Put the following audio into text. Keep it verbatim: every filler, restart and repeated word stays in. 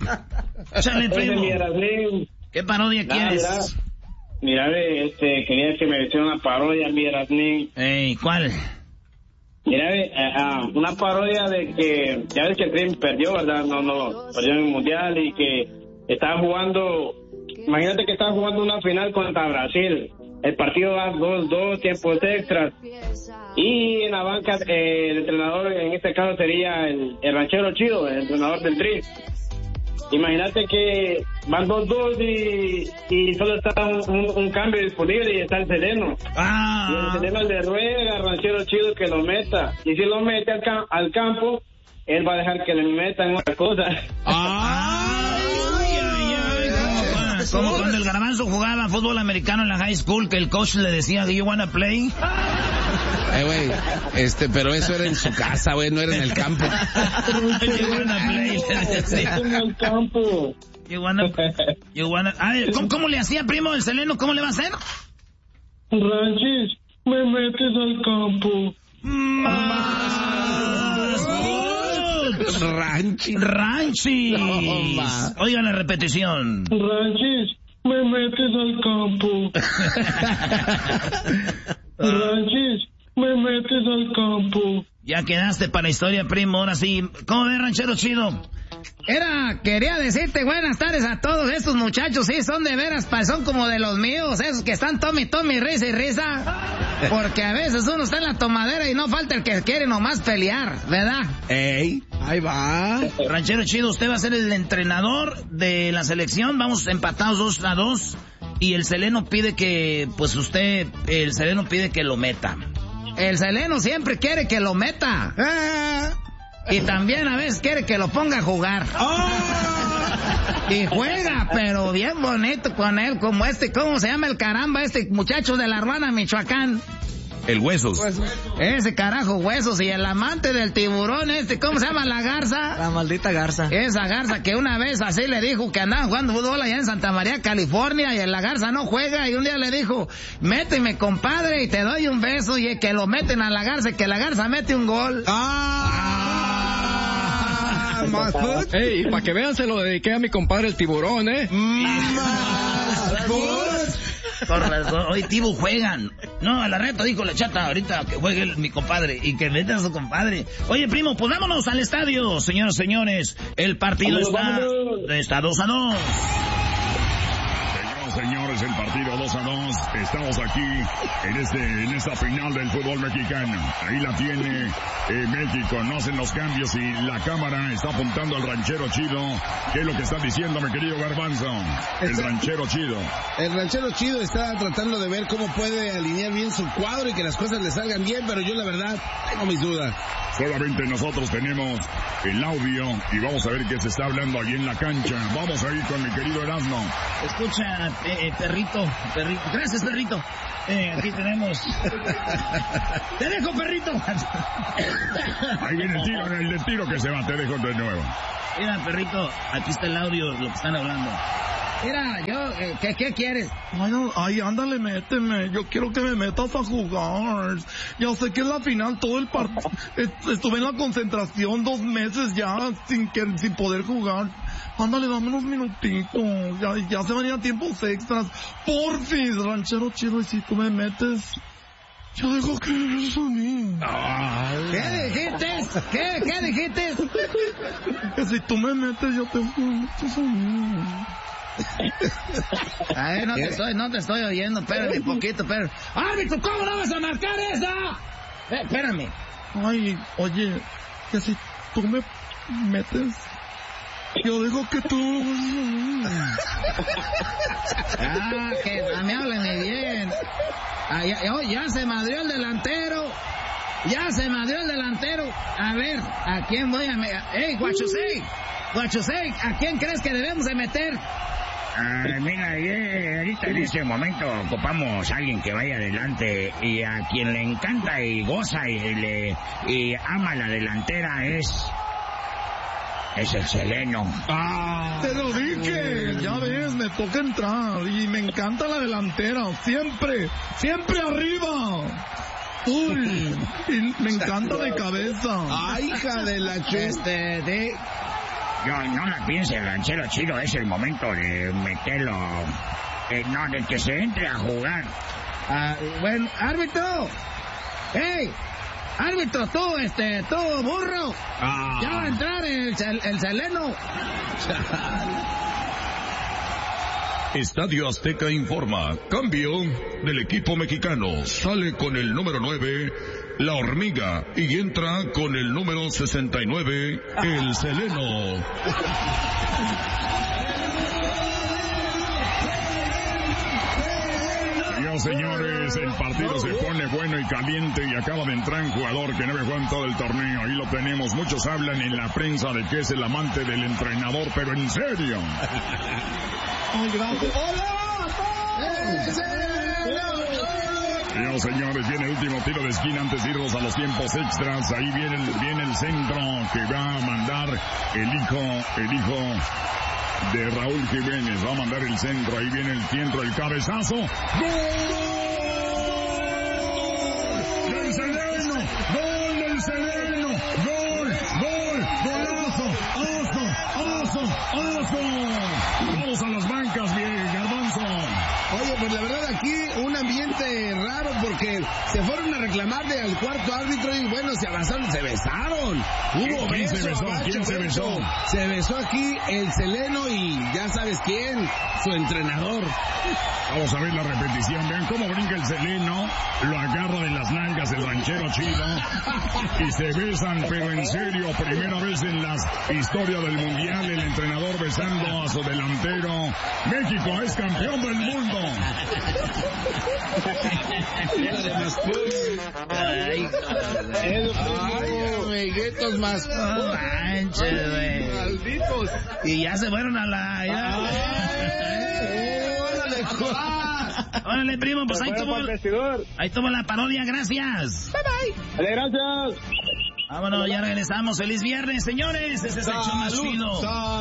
Échale, primo. ¿Qué parodia nah, quieres? Mira, mira, este, quería que me hiciera una parodia, mi Erasnín. Ey, ¿cuál? Mira, uh, uh, una parodia de que, ya ves que el Dream perdió, ¿verdad? No, no, perdió en el Mundial y que estaba jugando, imagínate que estaba jugando una final contra Brasil. El partido va dos dos, tiempos extras. Y en la banca, eh, el entrenador en este caso sería el, el ranchero chido, el entrenador del Dream. Imagínate que van dos dos y, y solo está un, un, un cambio disponible y está el Seleno. Ah. Y el Seleno le ruega al ranchero chido que lo meta. Y si lo mete al, cam- al campo, él va a dejar que le metan otra cosa. Ah. Ay, ay, ay. Como, como cuando el Garbanzo jugaba fútbol americano en la high school, que el coach le decía, ¿do you wanna play? Eh, güey, este, pero eso era en su casa, güey, no era en el campo. You wanna play, en el campo. You wanna, you wanna, a ver, ¿cómo, ¿cómo le hacía, primo, el Seleno? ¿Cómo le va a hacer? Ranchis, me metes al campo. Más. Ranchis. Ranchis. No, oigan la repetición. Ranchis, me metes al campo. Ranchis, me metes al campo. Ya quedaste para la historia, primo. Ahora sí. ¿Cómo ves, ranchero chido? Era, quería decirte buenas tardes a todos estos muchachos. Sí, son de veras, son como de los míos. Esos que están tome, tome, risa y risa. Porque a veces uno está en la tomadera y no falta el que quiere nomás pelear, ¿verdad? Ey, ahí va. Ranchero chido, usted va a ser el entrenador de la selección. Vamos empatados dos a dos. Y el Seleno pide que, pues usted, el Seleno pide que lo meta. El Seleno siempre quiere que lo meta. Ah. Y también a veces quiere que lo ponga a jugar. Oh. Y juega, pero bien bonito con él, como este, ¿cómo se llama el caramba? Este muchacho de la Ruana, Michoacán. El Huesos. Ese carajo, Huesos. Y el amante del tiburón este, ¿cómo se llama la garza? La maldita garza. Esa garza que una vez así le dijo que andaba jugando fútbol allá en Santa María, California, y la garza no juega, y un día le dijo, méteme, compadre, y te doy un beso, y que lo meten a la garza, y que la garza mete un gol. ¡Ah! Más food. Ey, para que vean, se lo dediqué a mi compadre el tiburón, ¿eh? Más food. Por razón, hoy Tibu juegan. No, a la reta dijo la chata ahorita que juegue el, mi compadre y que meta a su compadre. Oye, primo, pues vámonos al estadio, señoras y señores. El partido vámonos, está, vámonos. está dos a dos. Señores, el partido dos a dos. Estamos aquí en este en esta final del fútbol mexicano. Ahí la tiene eh, México. No hacen los cambios y la cámara está apuntando al ranchero chido. ¿Qué es lo que está diciendo, mi querido Garbanzo? El está, ranchero chido. El ranchero chido está tratando de ver cómo puede alinear bien su cuadro y que las cosas le salgan bien, pero yo la verdad tengo mis dudas. Solamente nosotros tenemos el audio y vamos a ver qué se está hablando allí en la cancha. Vamos a ir con mi querido Erasmo. Escucha, eh, perrito, perrito. Gracias, perrito. Eh, aquí tenemos. Te dejo, perrito. Ahí viene el tiro, el del tiro que se va. Te dejo de nuevo. Mira, perrito, aquí está el audio, lo que están hablando. Mira, yo, eh, ¿qué, ¿qué quieres? Ay, no, ay, ándale, méteme. Yo quiero que me metas a jugar. Ya sé que es la final, todo el partido. Estuve en la concentración dos meses ya sin que, sin poder jugar. Ándale, dame unos minutitos. Ya, ya se van a ir a tiempos extras. Porfis, ranchero chido, y si tú me metes, yo digo que eres a mí. ¿Qué dijiste? ¿Qué, qué dijiste? Que si tú me metes, yo te metes a mí. A ver, no te estoy, no te estoy oyendo, espérame un poquito, espérame. ¡Árbitro, cómo no vas a marcar esa! Eh, espérame. Ay, oye, que si tú me metes, yo digo que tú... Ah, que me hablen bien. Ah, ya, ya, ya se madrió el delantero. Ya se madrió el delantero. A ver, ¿a quién voy a meter? ¡Ey, Guachusei! Guachusei, ¿a quién crees que debemos de meter? Ah, mira, eh, ahorita en este momento ocupamos a alguien que vaya adelante y a quien le encanta y goza y le y ama la delantera es es el Seleno. Ah, te lo dije, ya ves, me toca entrar y me encanta la delantera, siempre, siempre arriba. Uy, y me encanta de cabeza. Ay, hija de la ch... Este, de... Yo no la piense, el ranchero chido, es el momento de meterlo, eh, no, de que se entre a jugar. Ah, bueno, árbitro. ¡Hey! Árbitro, tú, este, tú, burro. Ah. Ya va a entrar el, el Seleno. Estadio Azteca informa. Cambio del equipo mexicano. Sale con el número nueve, la Hormiga, y entra con el número sesenta y nueve, el Seleno. Señores, el partido se pone bueno y caliente y acaba de entrar un jugador que no había jugado en todo el torneo. Ahí lo tenemos. Muchos hablan en la prensa de que es el amante del entrenador, pero en serio. Yo, señores, viene el último tiro de esquina antes de irnos a los tiempos extras. Ahí viene el, viene el centro que va a mandar el hijo, el hijo de Raúl Jiménez. Va a mandar el centro. Ahí viene el centro, el cabezazo. ¡Gol! ¡Del Seleno! ¡Gol del Seleno! ¡Gol! ¡Gol! ¡Golazo! ¡Oso! ¡Oso! ¡Oso! Vamos a las bancas, bien, Garbanzo. Oye, pues la verdad aquí un ambiente raro porque se fueron a reclamarle al cuarto árbitro y bueno, se abrazaron, se besaron. Hubo ¿Quién beso, se besó? abacho, ¿Quién se beso. besó? Se besó aquí el Seleno y ya sabes quién, su entrenador. Vamos a ver la repetición. Vean cómo brinca el Seleno. Lo agarra de las nalgas el ranchero chido. Y se besan, pero en serio, primera vez en la historia del mundial, el entrenador besando a su delantero. México es campeón del mundo. Ay, amiguitos más. no manches, güey. Malditos. Y ya se fueron a la... ya. ¡Órale, Órale, primo, pues ahí tuvo, ahí tuvo la parodia, gracias. bye bye. Dale, gracias. Vámonos, ya regresamos. Feliz viernes, señores. Ese es el show más chido.